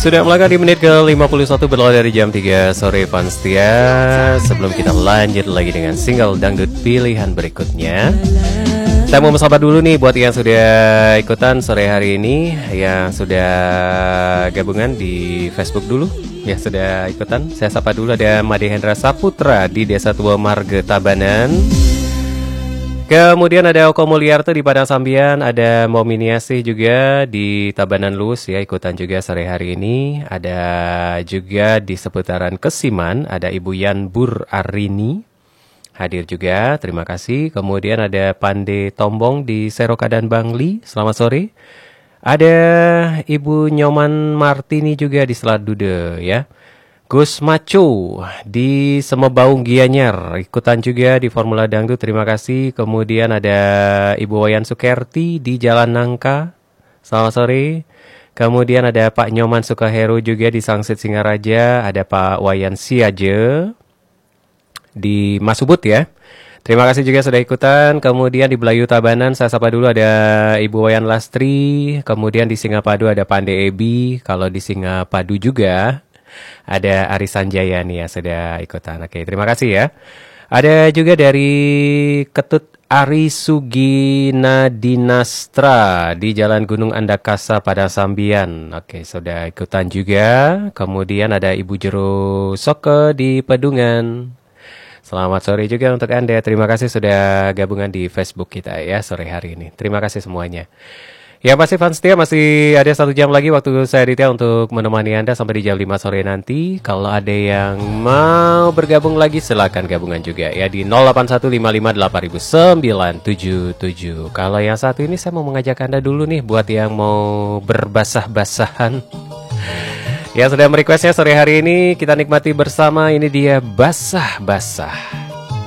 Sudah melangkah di menit ke-51 berlalu dari jam 3 sore fans setia. Sebelum kita lanjut lagi dengan single dangdut pilihan berikutnya, saya mau sapa dulu nih buat yang sudah ikutan sore hari ini, yang sudah gabungan di Facebook dulu. Ya sudah ikutan, saya sapa dulu. Ada Made Hendra Saputra di Desa Tua Marga Tabanan. Kemudian ada Oko Mulyarto di Padang Sambian, ada Mominiasih juga di Tabanan Lus ya, ikutan juga sore hari ini. Ada juga di seputaran Kesiman, ada Ibu Yan Bur Arini hadir juga, terima kasih. Kemudian ada Pande Tombong di Serokadan Bangli, selamat sore. Ada Ibu Nyoman Martini juga di Selat Dude ya. Gus Maco di Semebaung Gianyar ikutan juga di Formula Dangdut, terima kasih. Kemudian ada Ibu Wayan Sukerti di Jalan Nangka, selamat sore. Kemudian ada Pak Nyoman Sukaheru juga di Sangsit Singaraja. Ada Pak Wayan Siaje di Masubut ya, terima kasih juga sudah ikutan. Kemudian di Belayu Tabanan saya sapa dulu, ada Ibu Wayan Lastri. Kemudian di Singapadu ada Pande Ebi. Kalau di Singapadu juga ada Ari Sanjaya nih ya, sudah ikutan. Oke, terima kasih ya. Ada juga dari Ketut Ari Sugina Dinastra di Jalan Gunung Andakasa Padang Sambian. Oke, sudah ikutan juga. Kemudian ada Ibu Jero Soke di Pedungan. Selamat sore juga untuk Anda. Terima kasih sudah gabungan di Facebook kita ya sore hari ini. Terima kasih semuanya. Ya pasti fans setia, masih ada 1 jam lagi waktu saya Ditya untuk menemani Anda sampai di jam 5 sore nanti. Kalau ada yang mau bergabung lagi silakan gabungan juga ya di 0815580977. Kalau yang satu ini saya mau mengajak Anda dulu nih buat yang mau berbasah-basahan. Ya sudah merequestnya sore hari ini kita nikmati bersama, ini dia Basah-Basah.